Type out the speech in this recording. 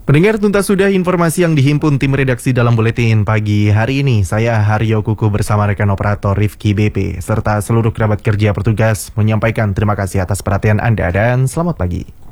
Pendengar, tuntas sudah informasi yang dihimpun tim redaksi dalam buletin pagi hari ini. Saya Haryo Kuku bersama rekan operator Rifki BP serta seluruh kerabat kerja petugas menyampaikan terima kasih atas perhatian Anda dan selamat pagi.